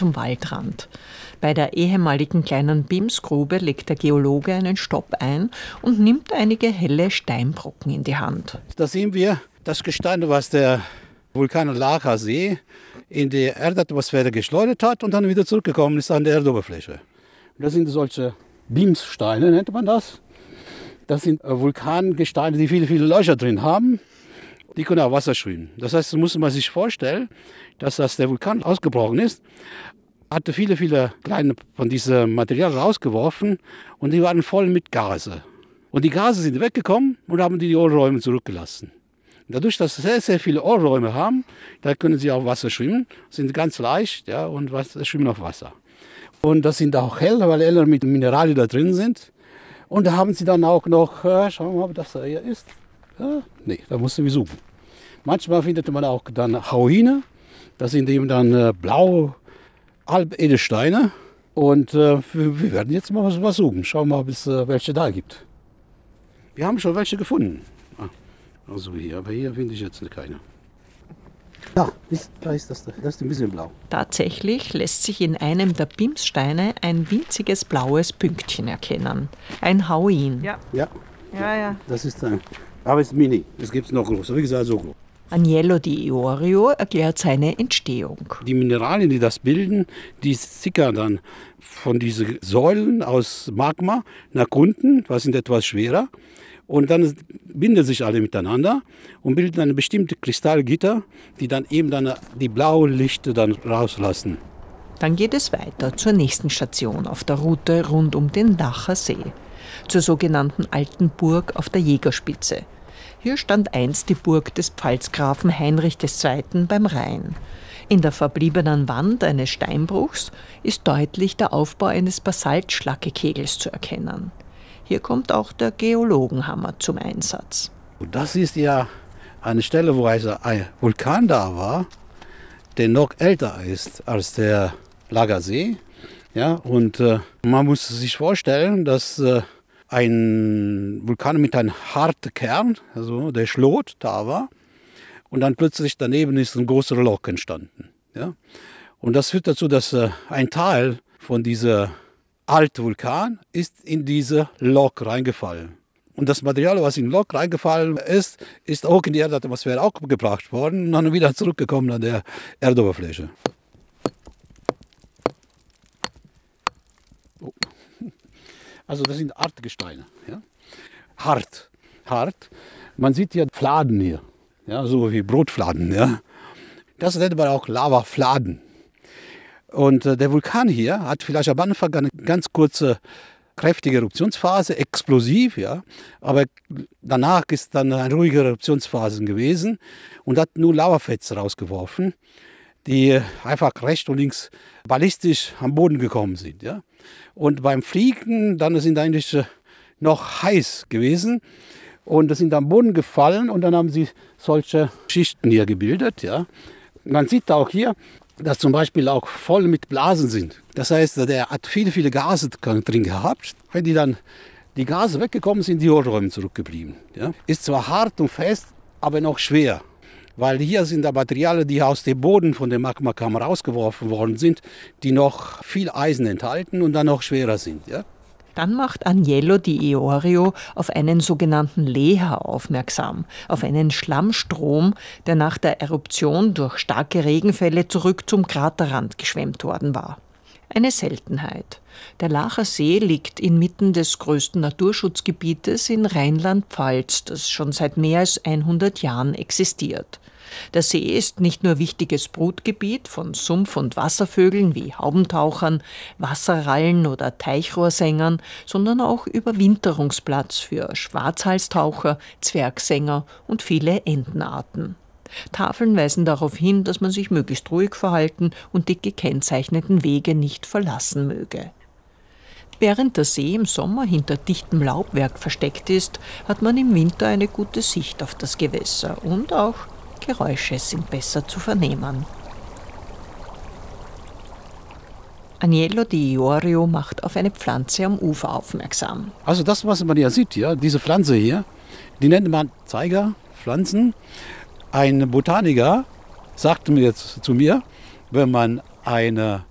zum Waldrand. Bei der ehemaligen kleinen Bimsgrube legt der Geologe einen Stopp ein und nimmt einige helle Steinbrocken in die Hand. Da sehen wir das Gestein, was der Vulkan Lachersee in die Erdatmosphäre geschleudert hat und dann wieder zurückgekommen ist an der Erdoberfläche. Das sind solche Bimssteine, nennt man das. Das sind Vulkangesteine, die viele, viele Löcher drin haben. Die können auch Wasser schwimmen. Das heißt, muss man sich vorstellen, dass der Vulkan ausgebrochen ist, hatte viele, viele kleine von diesem Material rausgeworfen und die waren voll mit Gase. Und die Gase sind weggekommen und haben die Hohlräume zurückgelassen. Dadurch, dass sie sehr, sehr viele Hohlräume haben, da können sie auch Wasser schwimmen, sind ganz leicht, ja, und schwimmen auf Wasser. Und das sind auch hell, weil helle mit Mineralien da drin sind. Und da haben sie dann auch noch, schauen wir mal, ob das da hier ist. Ja, nee, da mussten wir suchen. Manchmal findet man auch dann Hauine, das sind eben dann blaue Halbedelsteine. Und wir werden jetzt mal was suchen, schauen wir mal, ob es welche da gibt. Wir haben schon welche gefunden. Also hier, aber hier finde ich jetzt keine. Da ist das ist ein bisschen blau. Tatsächlich lässt sich in einem der Bimssteine ein winziges blaues Pünktchen erkennen. Ein Hauin. Ja. Das ist aber es ist mini. Es gibt es noch größer. Wie gesagt, so groß. Agnello Di Iorio erklärt seine Entstehung. Die Mineralien, die das bilden, die sickern dann von diesen Säulen aus Magma nach unten, was sind etwas schwerer. Und dann binden sich alle miteinander und bilden eine bestimmte Kristallgitter, die dann eben dann die blauen Lichter dann rauslassen. Dann geht es weiter zur nächsten Station auf der Route rund um den Lacher See, zur sogenannten Alten Burg auf der Jägerspitze. Hier stand einst die Burg des Pfalzgrafen Heinrich II. Beim Rhein. In der verbliebenen Wand eines Steinbruchs ist deutlich der Aufbau eines Basaltschlackekegels zu erkennen. Hier kommt auch der Geologenhammer zum Einsatz. Das ist ja eine Stelle, wo ein Vulkan da war, der noch älter ist als der Lachersee. Ja, und man muss sich vorstellen, dass ein Vulkan mit einem harten Kern, also der Schlot, da war. Und dann plötzlich daneben ist ein großer Loch entstanden. Ja? Und das führt dazu, dass ein Teil von dieser alte Vulkan ist in diese Loch reingefallen. Und das Material, was in Loch reingefallen ist, ist auch in die Erdatmosphäre auch gebracht worden und dann wieder zurückgekommen an der Erdoberfläche. Oh. Also das sind Hartgesteine. Ja? Hart. Man sieht hier Fladen hier, ja, so wie Brotfladen. Ja? Das nennt man auch Lavafladen. Und der Vulkan hier hat vielleicht am Anfang eine ganz kurze, kräftige Eruptionsphase, explosiv, ja. Aber danach ist dann eine ruhige Eruptionsphase gewesen und hat nur Lavafetzen rausgeworfen, die einfach rechts und links ballistisch am Boden gekommen sind. Ja. Und beim Fliegen dann sind eigentlich noch heiß gewesen und das sind am Boden gefallen und dann haben sie solche Schichten hier gebildet. Ja. Man sieht auch hier, dass zum Beispiel auch voll mit Blasen sind. Das heißt, der hat viele, viele Gase drin gehabt. Wenn die Gase weggekommen sind, die Hohlräume zurückgeblieben. Ja. Ist zwar hart und fest, aber noch schwer. Weil hier sind da Materialien, die aus dem Boden von der Magmakammer rausgeworfen worden sind, die noch viel Eisen enthalten und dann noch schwerer sind. Ja. Dann macht Agnello Di Iorio auf einen sogenannten Leher aufmerksam, auf einen Schlammstrom, der nach der Eruption durch starke Regenfälle zurück zum Kraterrand geschwemmt worden war. Eine Seltenheit. Der Lacher See liegt inmitten des größten Naturschutzgebietes in Rheinland-Pfalz, das schon seit mehr als 100 Jahren existiert. Der See ist nicht nur wichtiges Brutgebiet von Sumpf- und Wasservögeln wie Haubentauchern, Wasserrallen oder Teichrohrsängern, sondern auch Überwinterungsplatz für Schwarzhalstaucher, Zwergsänger und viele Entenarten. Tafeln weisen darauf hin, dass man sich möglichst ruhig verhalten und die gekennzeichneten Wege nicht verlassen möge. Während der See im Sommer hinter dichtem Laubwerk versteckt ist, hat man im Winter eine gute Sicht auf das Gewässer und auch Geräusche sind besser zu vernehmen. Agnello Di Iorio macht auf eine Pflanze am Ufer aufmerksam. Also das, was man ja sieht, ja, diese Pflanze hier, die nennt man Zeigerpflanzen. Ein Botaniker sagte mir jetzt zu mir, wenn man eine